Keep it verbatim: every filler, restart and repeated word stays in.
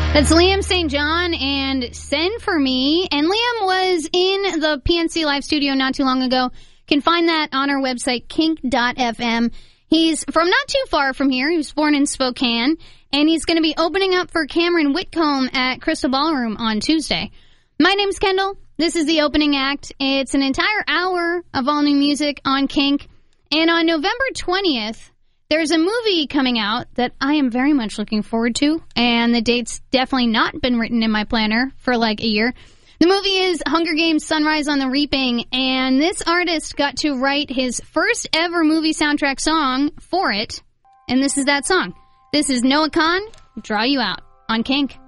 That's Liam Saint John and Send For Me. And Liam was in the P N C Live studio not too long ago. Can find that on our website, kink dot f m. He's from not too far from here. He was born in Spokane. And he's going to be opening up for Cameron Whitcomb at Crystal Ballroom on Tuesday. My name's Kendall. This is the opening act. It's an entire hour of all new music on Kink. And on November twentieth, there's a movie coming out that I am very much looking forward to, and the date's definitely not been written in my planner for like a year. The movie is Hunger Games: Sunrise on the Reaping, and this artist got to write his first ever movie soundtrack song for it, and this is that song. This is Noah Kahan, Draw You Out, on Kink.